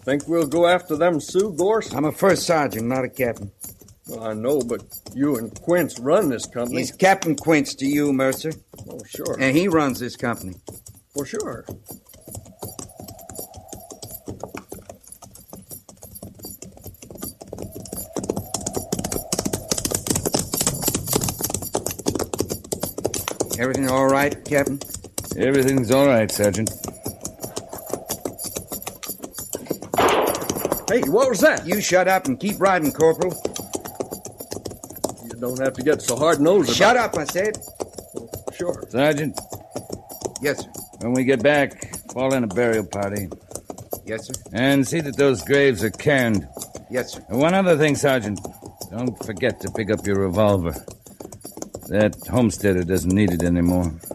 Think we'll go after them Sioux, Gorse? I'm a first sergeant, not a captain. Well, I know, but you and Quince run this company. He's Captain Quince to you, Mercer. Oh, sure. And he runs this company. For sure. Everything all right, Captain? Everything's all right, Sergeant. Hey, what was that? You shut up and keep riding, Corporal. You don't have to get so hard-nosed about Shut up, I said. Oh, sure. Sergeant, Yes, sir. when we get back, fall in a burial party. Yes, sir. And see that those graves are cairned. Yes, sir. And one other thing, Sergeant. Don't forget to pick up your revolver. That homesteader doesn't need it anymore.